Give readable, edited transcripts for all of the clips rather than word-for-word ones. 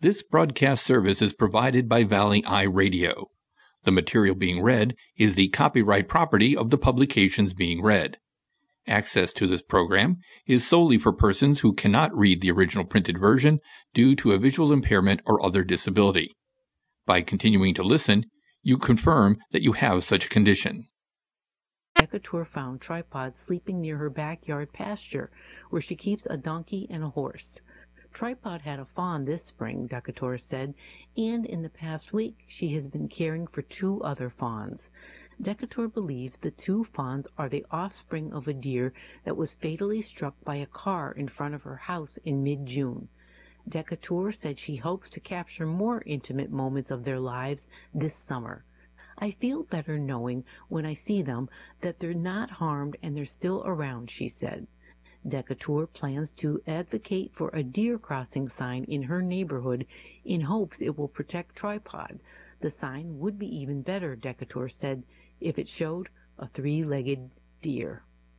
This broadcast service is provided by Valley Eye Radio. The material being read is the copyright property of the publications being read. Access to this program is solely for persons who cannot read the original printed version due to a visual impairment or other disability. By continuing to listen, you confirm that you have such a condition. Decatur found Tripod sleeping near her backyard pasture, where she keeps a donkey and a horse. Tripod had a fawn this spring, Decatur said, and in the past week she has been caring for 2 other fawns. Decatur believes the 2 fawns are the offspring of a deer that was fatally struck by a car in front of her house in mid-June. Decatur said she hopes to capture more intimate moments of their lives this summer. I feel better knowing when I see them that they're not harmed and they're still around, she said. Decatur plans to advocate for a deer crossing sign in her neighborhood in hopes it will protect Tripod. The sign would be even better, Decatur said, if it showed a 3-legged deer.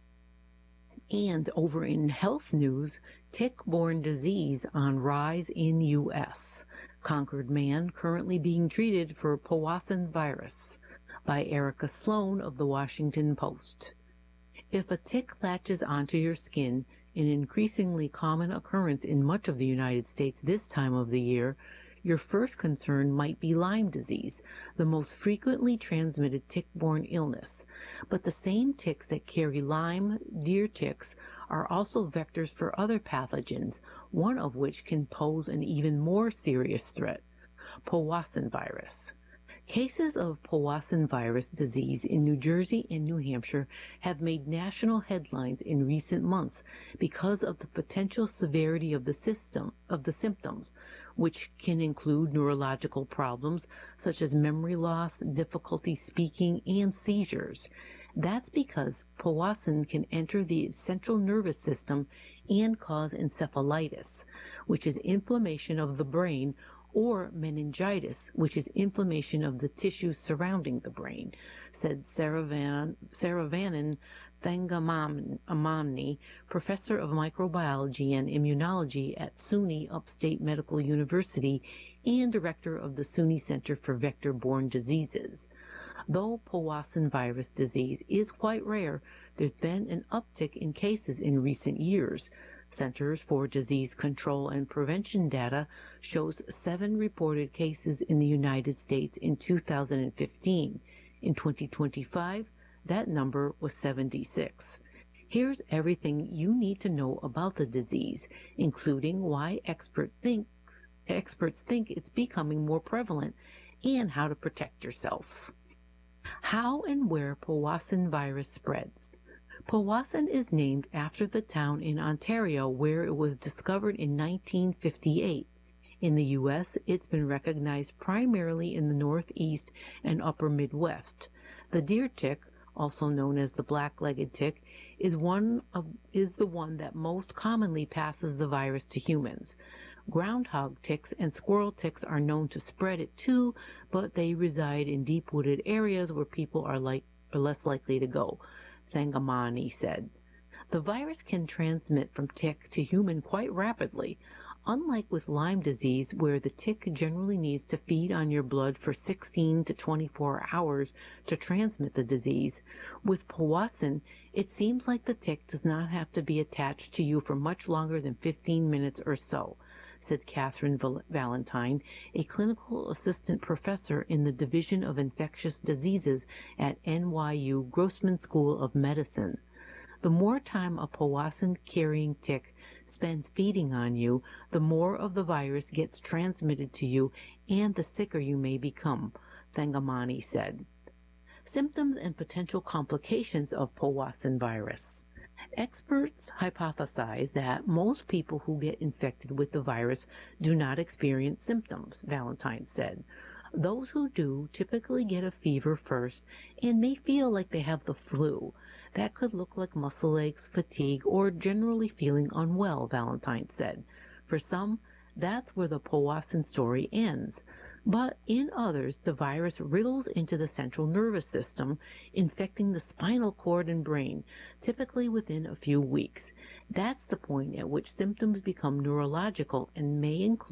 And over in health news, tick-borne disease on rise in U.S. Conquered man currently being treated for Powassan virus, by Erica Sloan of the Washington Post. If a tick latches onto your skin, an increasingly common occurrence in much of the United States this time of the year, your first concern might be Lyme disease, the most frequently transmitted tick-borne illness. But the same ticks that carry Lyme, deer ticks, are also vectors for other pathogens, one of which can pose an even more serious threat, Powassan virus. Cases of Powassan virus disease in New Jersey and New Hampshire have made national headlines in recent months because of the potential severity of the symptoms, which can include neurological problems such as memory loss, difficulty speaking, and seizures. That's because Powassan can enter the central nervous system and cause encephalitis, which is inflammation of the brain, or meningitis, which is inflammation of the tissues surrounding the brain, said Saravanan Thangamamani, professor of microbiology and immunology at SUNY Upstate Medical University and director of the SUNY Center for Vector-Borne Diseases. Though Powassan virus disease is quite rare, there's been an uptick in cases in recent years. Centers for Disease Control and Prevention data shows 7 reported cases in the United States in 2015. In 2025, that number was 76. Here's everything you need to know about the disease, including why experts think it's becoming more prevalent and how to protect yourself. How and where Powassan virus spreads. Powassan is named after the town in Ontario where it was discovered in 1958. In the U.S., it's been recognized primarily in the Northeast and Upper Midwest. The deer tick, also known as the black-legged tick, is the one that most commonly passes the virus to humans. Groundhog ticks and squirrel ticks are known to spread it too, but they reside in deep-wooded areas where people are less likely to go, Thangamani said. The virus can transmit from tick to human quite rapidly. Unlike with Lyme disease, where the tick generally needs to feed on your blood for 16 to 24 hours to transmit the disease, with Powassan, it seems like the tick does not have to be attached to you for much longer than 15 minutes or so, said Catherine Valentine, a clinical assistant professor in the Division of Infectious Diseases at NYU Grossman School of Medicine. The more time a Powassan-carrying tick spends feeding on you, the more of the virus gets transmitted to you and the sicker you may become, Thangamani said. Symptoms and potential complications of Powassan virus. Experts hypothesize that most people who get infected with the virus do not experience symptoms, Valentine said. Those who do typically get a fever first and may feel like they have the flu. That could look like muscle aches, fatigue, or generally feeling unwell, Valentine said. For some, that's where the Powassan story ends. But in others, the virus wriggles into the central nervous system, infecting the spinal cord and brain, typically within a few weeks. That's the point at which symptoms become neurological and may include